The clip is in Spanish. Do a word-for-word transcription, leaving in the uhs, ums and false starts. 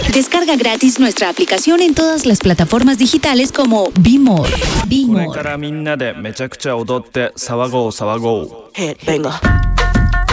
Descarga gratis nuestra aplicación en todas las plataformas digitales como Be More. Be これ More. からみんなでめちゃくちゃ踊って騒ごう騒ごう。 Hit, venga.